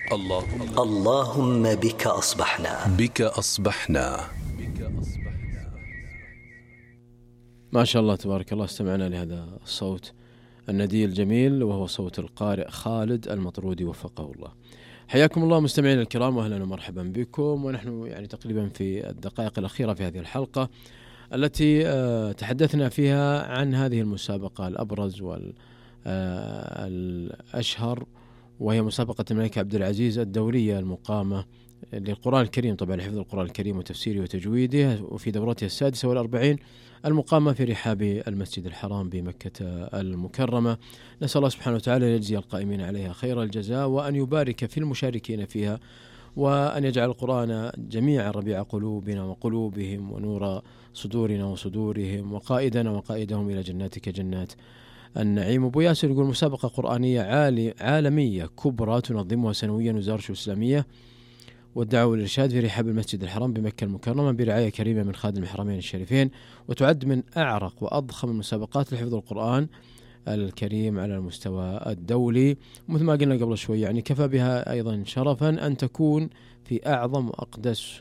اللهم بك أصبحنا. ما شاء الله تبارك الله، استمعنا لهذا الصوت الندي الجميل وهو صوت القارئ خالد المطرودي وفقه الله. حياكم الله مستمعين الكرام، واهلا ومرحبا بكم، ونحن تقريبا في الدقائق الأخيرة في هذه الحلقة التي تحدثنا فيها عن هذه المسابقة الأبرز والأشهر، وهي مسابقة الملك عبد العزيز الدولية المقامة للقرآن الكريم، طبعا لحفظ القرآن الكريم وتفسيره وتجويده، وفي دورتها 46 المقامة في رحاب المسجد الحرام بمكة المكرمة. نسأل الله سبحانه وتعالى أن يجزي القائمين عليها خير الجزاء، وأن يبارك في المشاركين فيها، وأن يجعل القرآن جميعا ربيع قلوبنا وقلوبهم ونور صدورنا وصدورهم، وقائدنا وقائدهم إلى جناتك جنات النعيم. أبو ياسر يقول مسابقة قرآنية عالمية كبرى تنظمها سنويا وزارة الإسلامية والدعوة والإرشاد في رحاب المسجد الحرام بمكة المكرمة برعاية كريمة من خادم الحرمين الشريفين، وتعد من أعرق وأضخم المسابقات لحفظ القرآن الكريم على المستوى الدولي. مثل ما قلنا قبل شوي، كفى بها أيضا شرفا أن تكون في أعظم وأقدس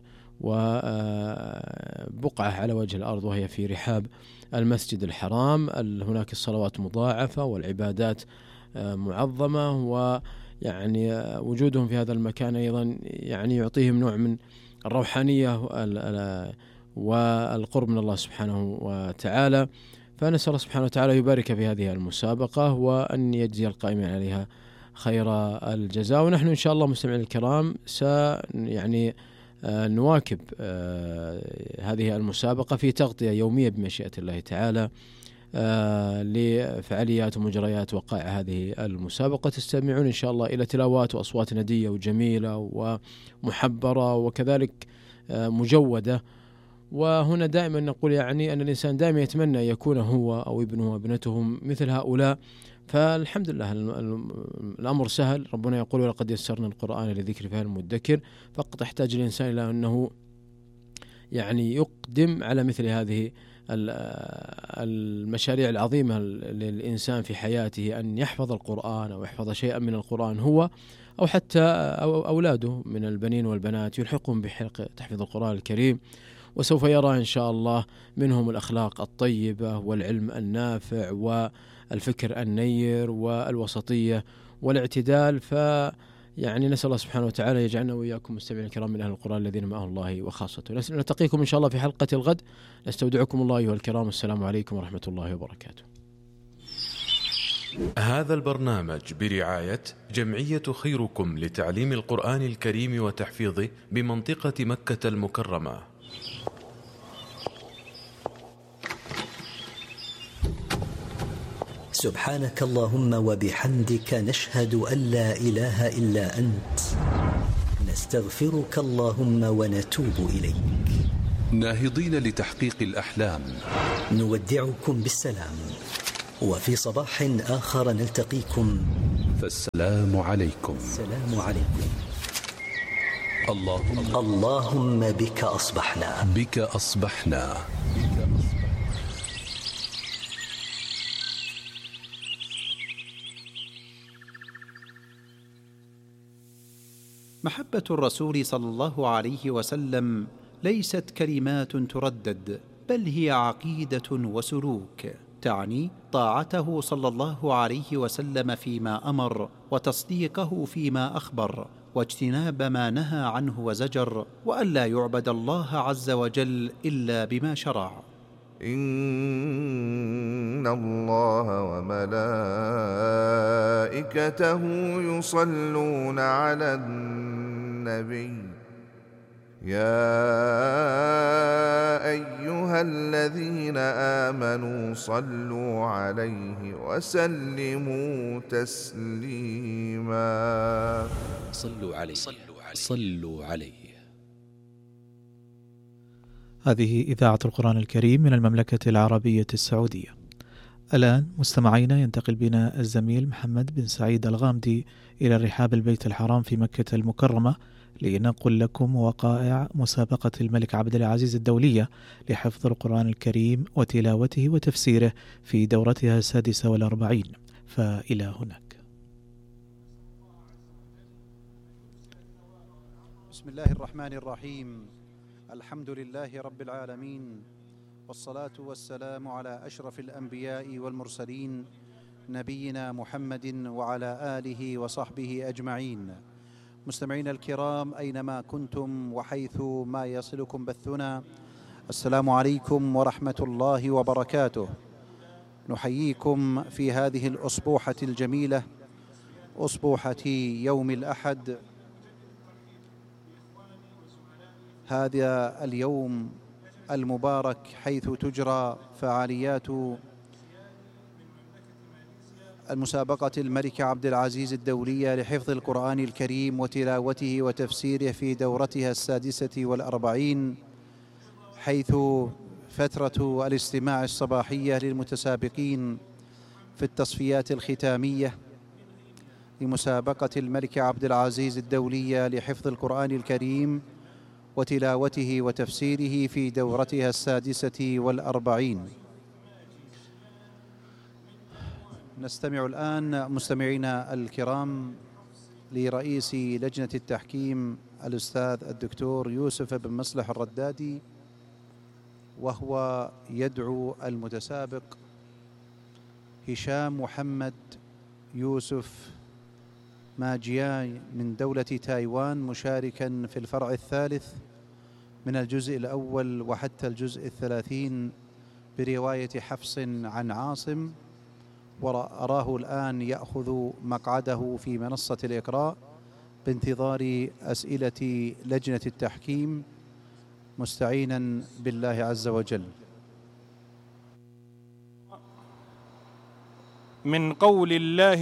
وبقعة على وجه الأرض، وهي في رحاب المسجد الحرام. هناك الصلوات مضاعفة والعبادات معظمة، وجودهم في هذا المكان أيضا يعطيهم نوع من الروحانية والقرب من الله سبحانه وتعالى. فنسأل الله سبحانه وتعالى يبارك في هذه المسابقة، وأن يجزي القائمين عليها خير الجزاء. ونحن إن شاء الله مستمعين الكرام نواكب هذه المسابقة في تغطية يومية بمشيئة الله تعالى لفعاليات ومجريات وقائع هذه المسابقة. تستمعون إن شاء الله إلى تلاوات وأصوات ندية وجميلة ومحبرة وكذلك مجودة. وهنا دائما نقول أن الإنسان دائما يتمنى يكون هو أو ابنه وابنته مثل هؤلاء، فالحمد لله الأمر سهل. ربنا يقول ولقد يسرنا القرآن للذكر فهل مدكر، فقط يحتاج الإنسان إلى أنه يقدم على مثل هذه المشاريع العظيمة للإنسان في حياته، أن يحفظ القرآن أو يحفظ شيئا من القرآن هو أو حتى أولاده من البنين والبنات، يلحقهم بحلق تحفيظ القرآن الكريم، وسوف يرى إن شاء الله منهم الأخلاق الطيبة والعلم النافع والفكر النير والوسطية والاعتدال. نسأل الله سبحانه وتعالى يجعلنا وإياكم مستمعين الكرام من أهل القرآن الذين معه الله وخاصته. نلتقيكم إن شاء الله في حلقة الغد. نستودعكم الله أيها الكرام، السلام عليكم ورحمة الله وبركاته. هذا البرنامج برعاية جمعية خيركم لتعليم القرآن الكريم وتحفيظه بمنطقة مكة المكرمة. سبحانك اللهم وبحمدك، نشهد أن لا إله إلا أنت، نستغفرك اللهم ونتوب إليك. ناهضين لتحقيق الأحلام، نودعكم بالسلام، وفي صباح آخر نلتقيكم، فالسلام عليكم. السلام عليكم. اللهم بك أصبحنا. محبة الرسول صلى الله عليه وسلم ليست كلمات تردد، بل هي عقيدة وسلوك، تعني طاعته صلى الله عليه وسلم فيما أمر، وتصديقه فيما أخبر، واجتناب ما نهى عنه وزجر، وألا يعبد الله عز وجل إلا بما شرع. إن الله وملائكته يصلون على النبي يا أيها الذين آمنوا صلوا عليه وسلموا تسليما. صلوا عليه. هذه إذاعة القرآن الكريم من المملكة العربية السعودية. الآن مستمعينا ينتقل بنا الزميل محمد بن سعيد الغامدي إلى رحاب البيت الحرام في مكة المكرمة لنقل لكم وقائع مسابقة الملك عبد العزيز الدولية لحفظ القرآن الكريم وتلاوته وتفسيره في دورتها 46. فإلى هناك. بسم الله الرحمن الرحيم. الحمد لله رب العالمين، والصلاة والسلام على أشرف الأنبياء والمرسلين نبينا محمد وعلى آله وصحبه أجمعين. مستمعين الكرام أينما كنتم وحيث ما يصلكم بثنا، السلام عليكم ورحمة الله وبركاته. نحييكم في هذه الأصبوحة الجميلة، أصبوحة يوم الأحد، هذا اليوم المبارك حيث تجرى فعاليات المسابقة الملك عبد العزيز الدولية لحفظ القرآن الكريم وتلاوته وتفسيره في دورتها 46، حيث فترة الاستماع الصباحية للمتسابقين في التصفيات الختامية لمسابقة الملك عبد العزيز الدولية لحفظ القرآن الكريم وتلاوته وتفسيره في دورتها 46. نستمع الآن مستمعينا الكرام لرئيس لجنة التحكيم الأستاذ الدكتور يوسف بن مصلح الردادي، وهو يدعو المتسابق هشام محمد يوسف ماجياي من دولة تايوان، مشاركا في الفرع الثالث من الجزء الأول وحتى الجزء 30 برواية حفص عن عاصم، وأراه الآن يأخذ مقعده في منصة الإقراء بانتظار أسئلة لجنة التحكيم، مستعينا بالله عز وجل. من قول الله